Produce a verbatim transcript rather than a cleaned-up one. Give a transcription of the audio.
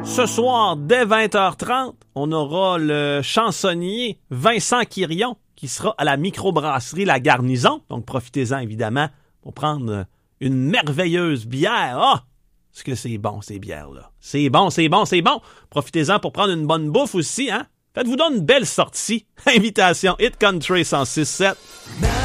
Ce soir, dès vingt heures trente, on aura le chansonnier Vincent Quirion qui sera à la microbrasserie La Garnison. Donc, profitez-en, évidemment, pour prendre une merveilleuse bière. Ah! Est-ce que c'est bon, ces bières-là? C'est bon, c'est bon, c'est bon! Profitez-en pour prendre une bonne bouffe aussi, hein? Faites-vous donc une belle sortie. Invitation Hit Country cent six sept.